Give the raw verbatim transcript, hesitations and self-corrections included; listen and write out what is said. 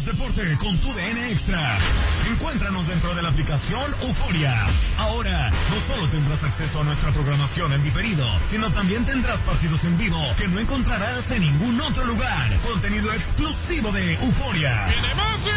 deporte con tu D N Extra. Encuéntranos dentro de la aplicación Euforia. Ahora, no solo tendrás acceso a nuestra programación en diferido, sino también tendrás partidos en vivo que no encontrarás en ningún otro lugar. Contenido exclusivo de Euforia. ¡Viene Messi!